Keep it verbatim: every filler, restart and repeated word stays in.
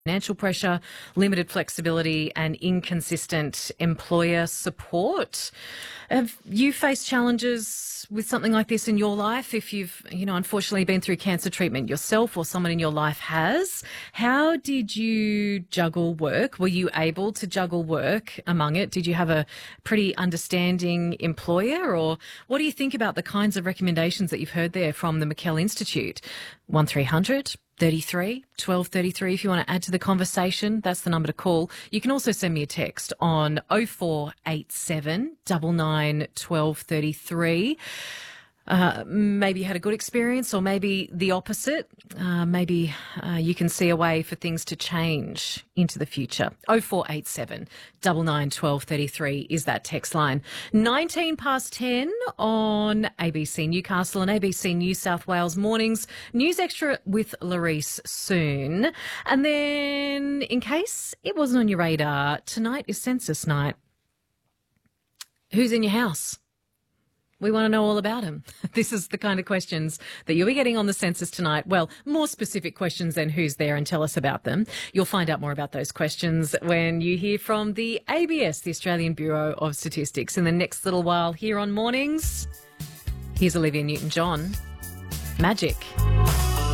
financial pressure, limited flexibility and inconsistent employer support. Have you faced challenges with something like this in your life? If you've, you know, unfortunately been through cancer treatment yourself or someone in your life has, how did you juggle work? Were you able to juggle work among it? Did you have a pretty understanding employer, or what do you think about the kinds of recommendations that you've heard there from the McKell Institute? one three hundred thirty-three twelve thirty-three if you want to add to the conversation. That's the number to call. You can also send me a text on oh four eight seven nine nine one two three three. Uh, maybe you had a good experience, or maybe the opposite. Uh, maybe uh, you can see a way for things to change into the future. oh four eight seven nine nine one two three three is that text line. nineteen past ten on A B C Newcastle and A B C New South Wales mornings. News Extra with Larisse soon. And then, in case it wasn't on your radar, tonight is census night. Who's in your house? We want to know all about him. This is the kind of questions that you'll be getting on the census tonight. Well, more specific questions than who's there and tell us about them. You'll find out more about those questions when you hear from the A B S, the Australian Bureau of Statistics, in the next little while here on Mornings. Here's Olivia Newton-John. Magic.